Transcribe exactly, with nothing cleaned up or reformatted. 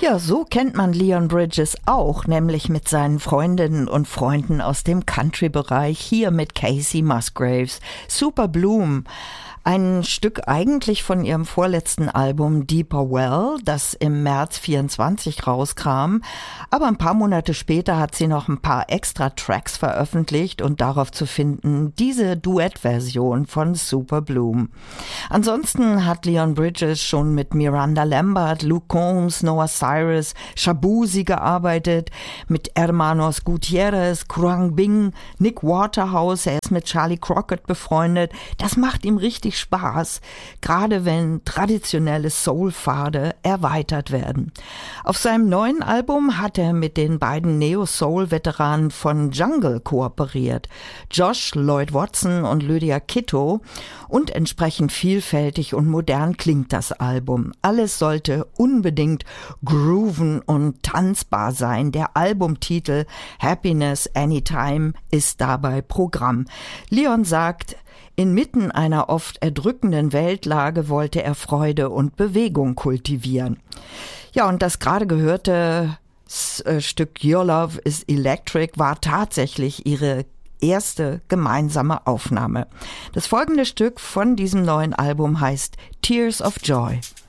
Ja, so kennt man Leon Bridges auch, nämlich mit seinen Freundinnen und Freunden aus dem Country-Bereich, hier mit Casey Musgraves. Super Bloom. Ein Stück eigentlich von ihrem vorletzten Album Deeper Well, das im März vierundzwanzig rauskam. Aber ein paar Monate später hat sie noch ein paar extra Tracks veröffentlicht und darauf zu finden diese Duettversion von Super Bloom. Ansonsten hat Leon Bridges schon mit Miranda Lambert, Luke Combs, Noah Cyrus, Shabuzi gearbeitet, mit Hermanos Gutierrez, Kruang Bing, Nick Waterhouse, er ist mit Charlie Crockett befreundet. Das macht ihm richtig Spaß, gerade wenn traditionelle Soul-Pfade erweitert werden. Auf seinem neuen Album hat er mit den beiden Neo-Soul-Veteranen von Jungle kooperiert, Josh Lloyd Watson und Lydia Kitto, und entsprechend vielfältig und modern klingt das Album. Alles sollte unbedingt grooven und tanzbar sein. Der Albumtitel Happiness Anytime ist dabei Programm. Leon sagt, inmitten einer oft erdrückenden Weltlage wollte er Freude und Bewegung kultivieren. Ja, und das gerade gehörte Stück Your Love is Electric war tatsächlich ihre erste gemeinsame Aufnahme. Das folgende Stück von diesem neuen Album heißt Tears of Joy.